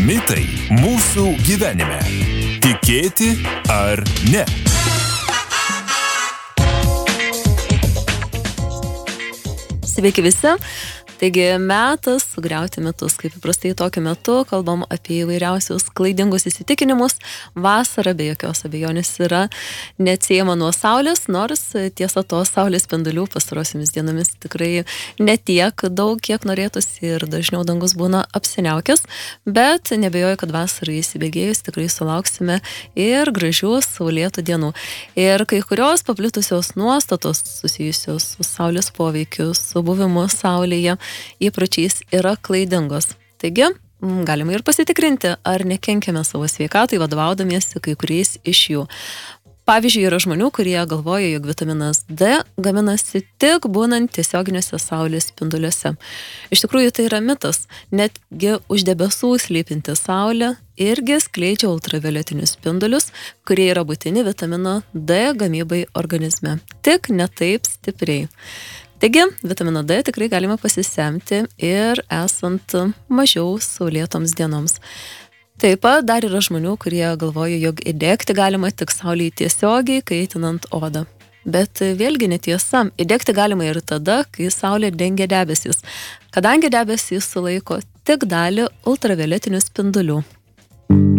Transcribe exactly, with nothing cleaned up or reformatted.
Mitai mūsų gyvenime. Tikėti ar ne? Sveiki visi. Taigi metas sugriauti mitus. Kaip įprastai tokiu metu kalbam apie įvairiausius klaidingus įsitikinimus. Vasara be jokios abejonės yra neatsiejama nuo saulės, nors tiesa to saulės spindulių pastarosiomis dienomis tikrai ne tiek daug, kiek norėtųsi ir dažniau dangus būna apsiniaukęs, bet nebejoju, kad vasarai įsibėgėjus tikrai sulauksime ir gražių saulėtų dienų. Ir kai kurios paplitusios nuostatos susijusios su saulės poveikiu, su buvimu saulėje, įpročiais yra klaidingos. Taigi, galima ir pasitikrinti, ar nekenkiame savo sveikatai vadovaudamiesi kai kuriais iš jų. Pavyzdžiui, yra žmonių, kurie galvoja, jog vitaminas D gaminasi tik būnant tiesioginiuose saulės spinduliuose. Iš tikrųjų, tai yra mitas. Netgi už debesų slypinti saulė irgi skleidžia ultravioletinius spindulius, kurie yra būtini vitamino D gamybai organizme. Tik ne taip stipriai. Taigi, vitamino D tikrai galima pasisemti ir esant mažiau saulėtoms dienoms. Taip pat dar yra žmonių, kurie galvoja, jog įdegti galima tik saulėje tiesiogiai, kaitinant odą. Bet vėlgi netiesa, įdegti galima ir tada, kai saulė dengia debesis, kadangi debesys sulaiko tik dalį ultravioletinių spindulių.